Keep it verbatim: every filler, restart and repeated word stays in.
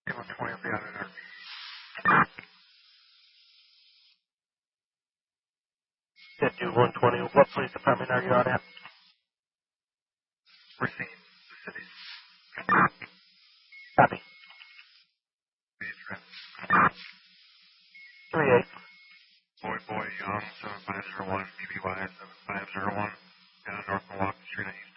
one twenty will be out of there. Yeah, do one twenty. What police department are you out at? Racine, the city. Copy. three eight. Boy, boy, young, seven five zero one, B B Y seven five zero one, down North Milwaukee Street, East